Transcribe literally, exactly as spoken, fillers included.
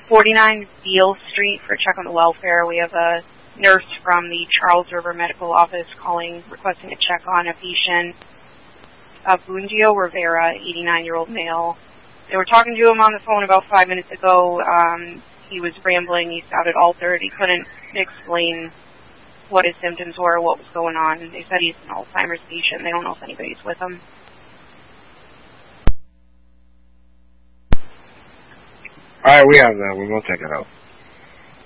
forty-nine Beale Street for a check on the welfare. We have a nurse from the Charles River Medical Office calling, requesting a check on a patient, Abundio Rivera, eighty-nine-year-old male. They were talking to him on the phone about five minutes ago. Um, he was rambling. He sounded altered. He couldn't explain what his symptoms were, what was going on. They said he's an Alzheimer's patient. They don't know if anybody's with him. All right, we have that. We'll check it out.